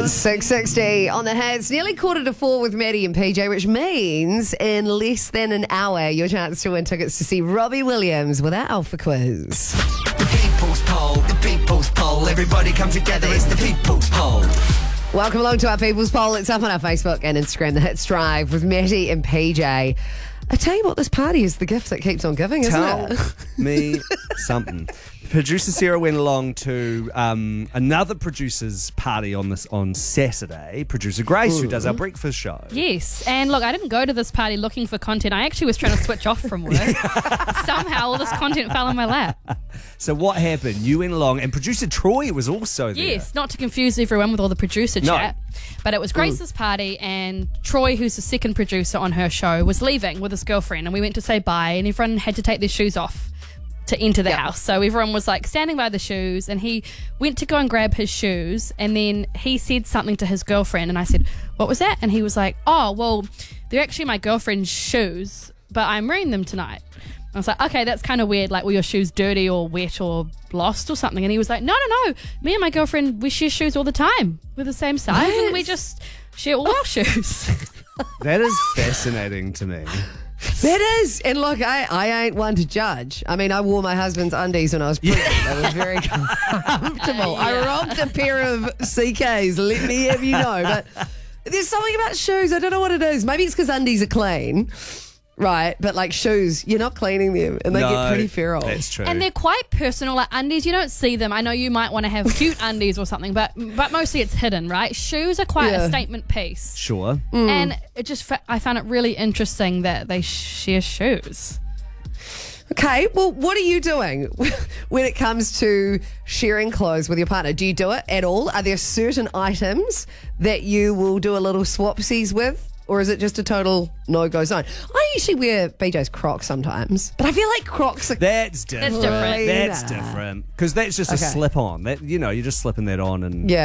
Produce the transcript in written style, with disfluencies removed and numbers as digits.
It's 6:60 on the head. It's nearly 3:45 with Maddie and PJ, which means in less than an hour, your chance to win tickets to see Robbie Williams with our Alpha Quiz. The people's poll, everybody come together, it's the people's poll. Welcome along to our People's Poll. It's up on our Facebook and Instagram, The Hits Drive with Maddie and PJ. I tell you what, this party is the gift that keeps on giving, isn't Tell it? me something. Producer Sarah went along to another producer's party on Saturday. Producer Grace, who does our breakfast show. Yes, and look, I didn't go to this party looking for content. I actually was trying to switch off from work. Somehow all this content fell in my lap. So what happened? You went along, and producer Troy was also there. Yes, not to confuse everyone with all the producer No. chat, but it was Grace's party, and Troy, who's the second producer on her show, was leaving with his girlfriend, and we went to say bye, and everyone had to take their shoes off to enter the house. So everyone was like standing by the shoes, and he went to go and grab his shoes, and then he said something to his girlfriend, and I said, "What was that?" And he was like, "Oh, well, they're actually my girlfriend's shoes, but I'm wearing them tonight." I was like, okay, that's kind of weird. Like, were your shoes dirty or wet or lost or something? And he was like, no. Me and my girlfriend, we share shoes all the time. We're the same size, and we just share all our shoes. That is fascinating to me. That is. And look, I ain't one to judge. I mean, I wore my husband's undies when I was pregnant. It was very comfortable. I rocked a pair of CKs, let me have you know. But there's something about shoes. I don't know what it is. Maybe it's because undies are clean. Right, but like shoes, you're not cleaning them and they get pretty feral. That's true. And they're quite personal. Like undies, you don't see them. I know you might want to have cute undies or something, but mostly it's hidden, right? Shoes are quite a statement piece. Sure. And it just, I found it really interesting that they share shoes. Okay, well, what are you doing when it comes to sharing clothes with your partner? Do you do it at all? Are there certain items that you will do a little swapsies with? Or is it just a total no-go zone? I usually wear BJ's Crocs sometimes, but I feel like Crocs are... That's different. That's different. That's different. Because that's just a slip-on. That, you're just slipping that on and... Yeah.